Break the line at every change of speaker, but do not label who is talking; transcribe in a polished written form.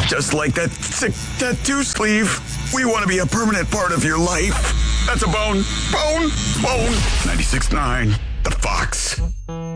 Just like that sick tattoo sleeve. We want to be a permanent part of your life. That's a bone. Bone. Bone. 96.9. The Fox.